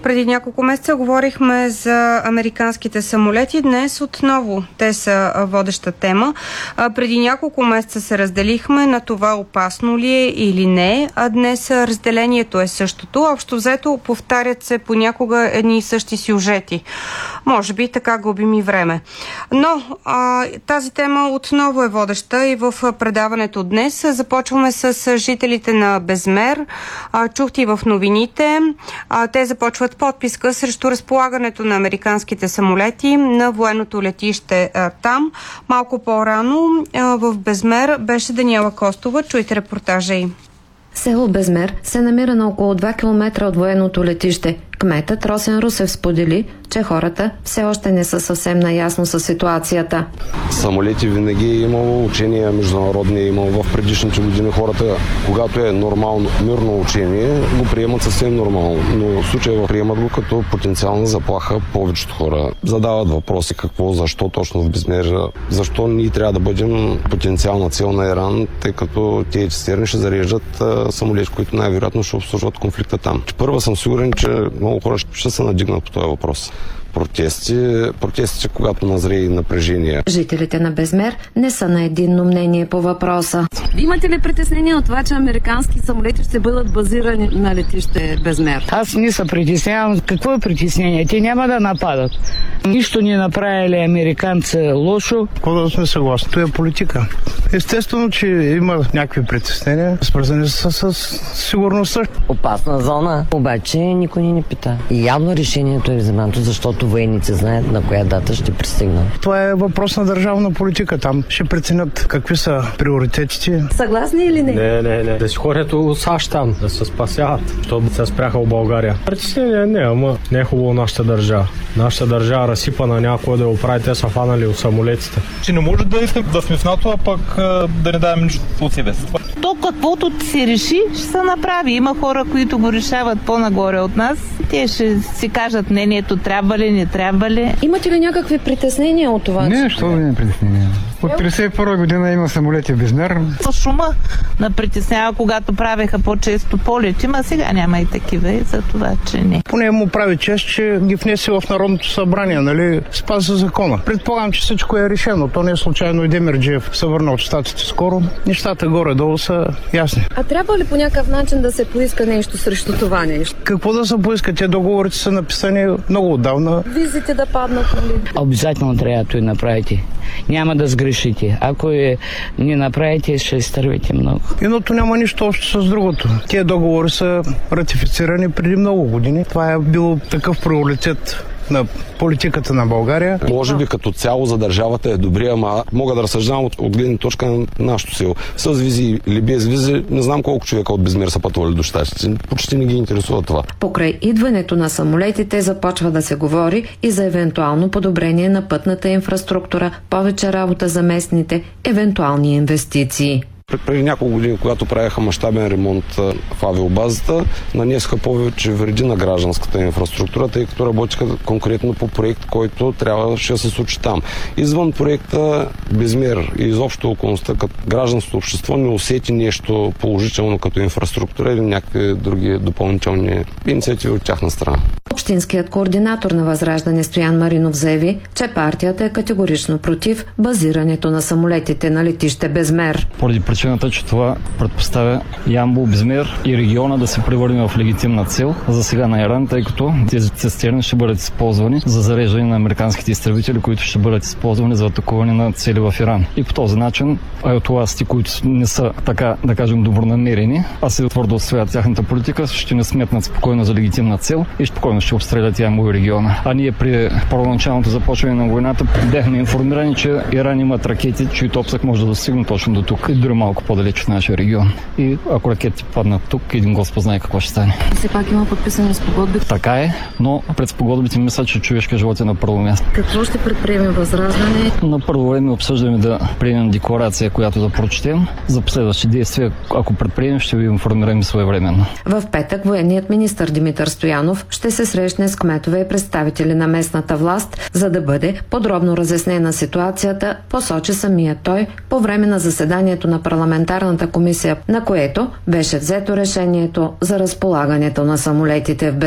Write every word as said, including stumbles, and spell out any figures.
Преди няколко месеца говорихме за американските самолети. Днес отново те са водеща тема. Преди няколко месеца се разделихме на това опасно ли е или не, а днес разделението е същото. Общо взето повтарят се понякога едни и същи сюжети. Може би така губим и време. Но а, тази тема отново е водеща и в предаването днес. Започваме с жителите на Безмер. А, чухте и в новините. А, те започват подписка срещу разполагането на американските самолети на военното летище а, там. Малко по-рано а, в Безмер беше Даниела Костова. Чуйте репортажа й. Село Безмер се намира на около два километра от военното летище. Кметът Росен Русев сподели, че хората все още не са съвсем наясно със ситуацията. Самолети винаги е имало учения, международни е имало в предишните години. Хората, когато е нормално, мирно учение, го приемат съвсем нормално. Но в случая приемат го като потенциална заплаха повечето хора. Задават въпроси какво, защо точно в Безмер, защо ние трябва да бъдем потенциална цел на Иран, тъй като тези цистерни ще зареждат самолети, които най-вероятно ще обслужват конфликта там. Първо съм сигурен, че много хора ще се надигнат по този въпрос. Протести, протестите, когато назрее напрежение. Жителите на Безмер не са на единно мнение по въпроса. Имате ли притеснение от това, че американски самолети ще бъдат базирани на летище Безмер? Аз не се притеснявам. Какво е притеснение? Те няма да нападат. Нищо не направили американци лошо. Какво да сме съгласни? Това е политика. Естествено, че има някакви притеснения, свързани с, с сигурността. Опасна зона, обаче никой ни не пита. И явно решението е вземането, защото военници знаят на коя дата ще пристигнат. Това е въпрос на държавна политика. Там ще преценят какви са приоритетите. Съгласни или не? Не, не, не. Да си ходят у САЩ там, да се спасяват, защото се спряха в България. Притеснение не, ама не е хубаво нашата държава. Нашата държава разсипа на някой да я оправи, те са фанали от самолетите. Че не може да, да сме в НАТО, а пък да не даваме нищо от себе си. То каквото се реши, ще се направи. Има хора, които го решават по-нагоре от нас. Те ще си кажат мнението трябва ли, не трябва ли. Имате ли някакви притеснения от това? Не, що да не притеснения. От петдесет и първа година има самолети в Безмер. Шума на притеснява, когато правеха по-често полети, ма сега няма и такива, и за това, че не. Поне му прави чест, че ги внесе в Народното събрание, нали, спазва закона. Предполагам, че всичко е решено. То не е случайно и Демерджиев се върна от щатите скоро. Нещата горе-долу са ясни. А трябва ли по някакъв начин да се поиска нещо срещу това нещо? Какво да се поиска? Те договорите са написани много отдавна. Визите да паднат, нали? Обязателно трябва да направите. Няма да сгрешите. Ако е не направите, ще изтървите много. Едното няма нищо общо с другото. Тези договори са ратифицирани преди много години. Това е бил такъв приоритет на политиката на България. Може би като цяло за държавата е добре, ама мога да разсъждавам от, от гледна точка на нашото село. С визи или без визи, не знам колко човека от Безмер са пътували до щатите. Почти не ги интересува това. Покрай идването на самолетите започва да се говори и за евентуално подобрение на пътната инфраструктура, повече работа за местните, евентуални инвестиции. Преди няколко години, когато правяха мащабен ремонт в авиобазата, нанесоха повече вреди на гражданската инфраструктура, тъй като работиха конкретно по проект, който трябваше да се случи там. Извън проекта Безмер и изобщо околността, като гражданското общество не усети нещо положително като инфраструктура или някакви други допълнителни инициативи от тяхна страна. Общинският координатор на Възраждане Стоян Маринов заяви, че партията е категорично против базирането на самолетите на летище Безмер. Поради причината, че това предпоставя Ямбол, Безмер и региона да се превърне в легитимна цел за сега на Иран, тъй като тези цистерни ще бъдат използвани за зареждане на американските изтребители, които ще бъдат използвани за атакуване на цели в Иран. И по този начин айотоласите, които не са така, да кажем, добронамерени, а се твърдо отстоят тяхната политика, ще не сметнат спокойно за легитимна цел и спокойно ще обстрелят Ямбол и региона. А ние при първоначалното започване на войната бяхме информирани, че Иран имат ракети, чието обсък може да достигне точно до тук и дори малко по-далеч от нашия регион. И ако ракетите паднат тук, един Господ знае какво ще стане. Все пак има подписани спогодби. Така е, но пред спогодбите мисля, че човешка живот е на първо място. Какво ще предприеме Възраждане? На първо време обсъждаме да приемем декларация, която да прочетем. За последващи действия, ако предприемем, ще ви информираме своевременно. В петък военният министър Димитър Стоянов ще се срещне с кметове и представители на местната власт, за да бъде подробно разяснена ситуацията, посочи самия той по време на заседанието на парламентарната комисия, на което беше взето решението за разполагането на самолетите в